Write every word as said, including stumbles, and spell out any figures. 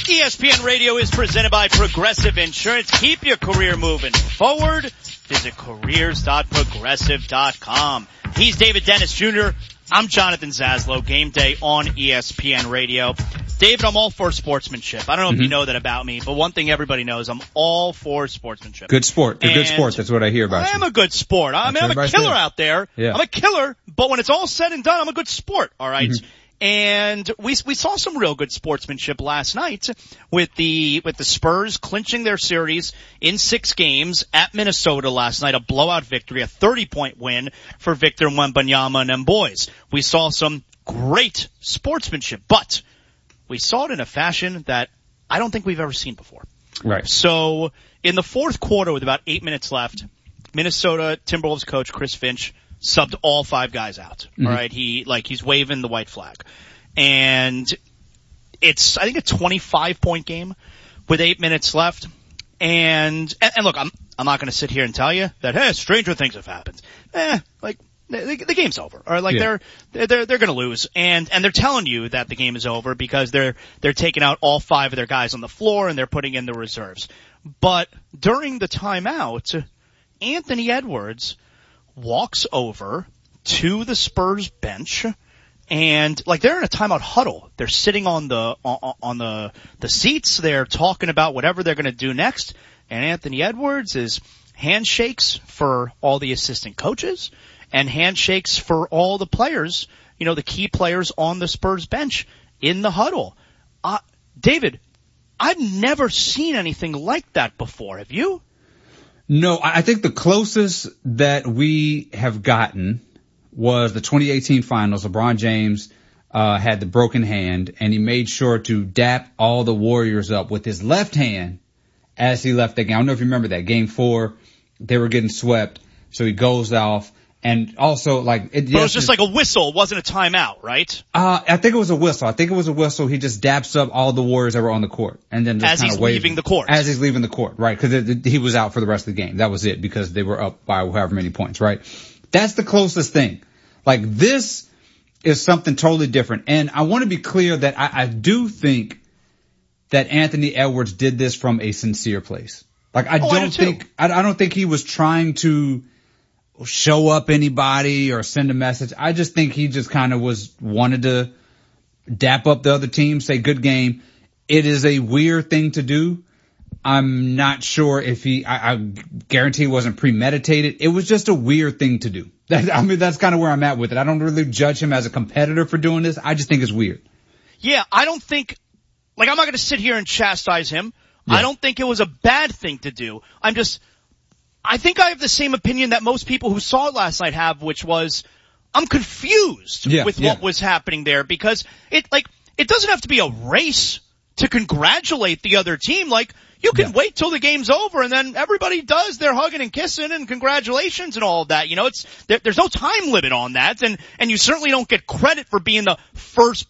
E S P N Radio is presented by Progressive Insurance. Keep your career moving forward. Visit careers dot progressive dot com. He's David Dennis Junior I'm Jonathan Zaslow. Game day on E S P N Radio. David, I'm all for sportsmanship. I don't know mm-hmm. if you know that about me, but one thing everybody knows, I'm all for sportsmanship. Good sport. You're a good sport. That's what I hear about I you. I am a good sport. I mean, I'm a killer out there. Yeah. I'm a killer, but when it's all said and done, I'm a good sport, all right? Mm-hmm. And we we saw some real good sportsmanship last night with the with the Spurs clinching their series in six games at Minnesota last night, a blowout victory, a thirty-point win for Victor Wembanyama and them boys. We saw some great sportsmanship, but we saw it in a fashion that I don't think we've ever seen before. Right. So in the fourth quarter with about eight minutes left, Minnesota Timberwolves coach Chris Finch subbed all five guys out. Mm-hmm. All right. He, like, he's waving the white flag. And it's, I think, a twenty-five point game with eight minutes left. And, and, and look, I'm, I'm not going to sit here and tell you that, hey, stranger things have happened. Eh, like, the, the game's over. Or like, yeah. they're, they're, they're going to lose. And, and they're telling you that the game is over because they're, they're taking out all five of their guys on the floor and they're putting in the reserves. But during the timeout, Anthony Edwards walks over to the Spurs bench and like they're in a timeout huddle. They're sitting on the on, on the the seats. They're talking about whatever they're going to do next. And Anthony Edwards is handshakes for all the assistant coaches and handshakes for all the players, you know, the key players on the Spurs bench in the huddle. Uh, David, I've never seen anything like that before. Have you? No, I think the closest that we have gotten was the twenty eighteen finals. LeBron James uh had the broken hand, and he made sure to dap all the Warriors up with his left hand as he left the game. I don't know if you remember that. Game four, they were getting swept, so he goes off. And also, like, it, but it was just like a whistle. It wasn't a timeout, right? Uh, I think it was a whistle. I think it was a whistle. He just daps up all the Warriors that were on the court. And then just as he's waves leaving the court. As he's leaving the court, right. Cause it, it, he was out for the rest of the game. That was it because they were up by however many points, right? That's the closest thing. Like, this is something totally different. And I want to be clear that I, I do think that Anthony Edwards did this from a sincere place. Like, I oh, don't I do think, I, I don't think he was trying to show up anybody or send a message. I just think he just kind of was wanted to dap up the other team, say good game. It is a weird thing to do. I'm not sure if he, I, I guarantee it wasn't premeditated. It was just a weird thing to do. That, I mean, that's kind of where I'm at with it. I don't really judge him as a competitor for doing this. I just think it's weird. Yeah, I don't think, like, I'm not going to sit here and chastise him. Yeah. I don't think it was a bad thing to do. I'm just, I think I have the same opinion that most people who saw it last night have, which was I'm confused yeah, with yeah. what was happening there because it, like, it doesn't have to be a race to congratulate the other team. Like, you can yeah. wait till the game's over and then everybody does their hugging and kissing and congratulations and all of that. You know, it's, there, there's no time limit on that and, and you certainly don't get credit for being the first